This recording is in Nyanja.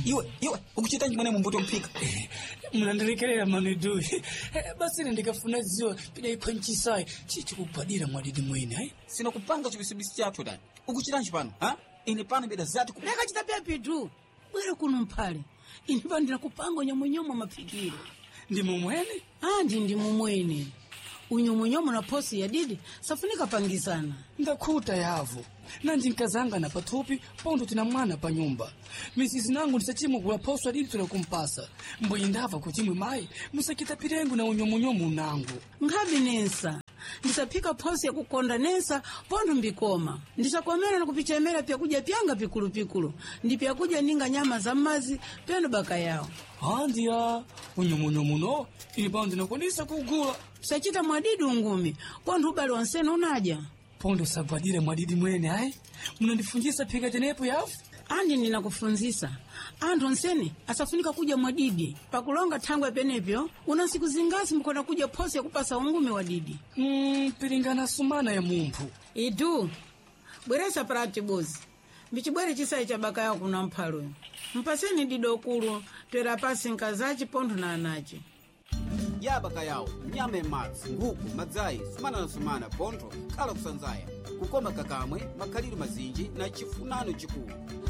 Iwe ukuchitanji mwana mumbuto mpika. Mnandirekerera manidu. Basi ndikafuna ziwa pida ipanchisai chichikubadira mwadidi mwene. Sina kupanga chibisibisi chathu dani. Ukuchitanji pano, ha? Ine pano beda zati Leka chitapia pitu. Bwera kuno mpale. Ine pano ndinakupanga nyamunyomo mapikiro. Ndi mumwene? Ndi mumwene. Unyomonyomo na posi ya didi safunika pangisana. Ndakuta yavu. Nanji nkazanga na patupi pondo tina mwana pa nyumba. Misisi nangu nisachimu kula posi ya didi tunakumpasa. Mboyindava kuchimwe mai musakita pirengu na unyomonyomo nangu. Ngabi nensa. Ndisapika posi ya kukonda nensa pondo mbikoma. Ndisakomera na kupichemera pia kuja pianga pikulu. Ndipia kuja ninga nyama za mazi pendo baka yao. Andia unyomonyomo no ilibandi na kundisa kugula. Sachita mwadidi ungumi. Pondo ubali wansene unaja. Pondo sabwadire mwadidi mwene hai. Mnandifunjisa pika tenepo yafu? Andi ninakufunzisa. Ando nsene asafunika kuja mwadidi. Pakulonga tangwe penepyo unasiku zingasi mkona kuja posi ya kupasa ungumi wadidi. Piringana sumana ya mumpu. Idu. Bweresa parati bozi. Mbichibwere chisai cha baka yao kuna mpalo. Mpaseni didokulu twera pasi nkazachi pondo na anachi. ya baka yao nyama ematsi nguku madzai sumana na sumana pontho kala kusanzaya kukoma kakamwe makhaliro mazinji na chifunano chikulu